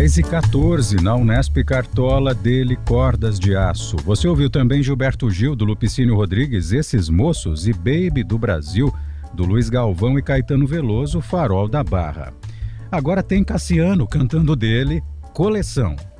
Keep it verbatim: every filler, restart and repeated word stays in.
dez e quatorze, na Unesp Cartola, dele Cordas de Aço. Você ouviu também Gilberto Gil, do Lupicínio Rodrigues, Esses Moços, e Baby do Brasil, do Luiz Galvão e Caetano Veloso, Farol da Barra. Agora tem Cassiano cantando dele, Coleção.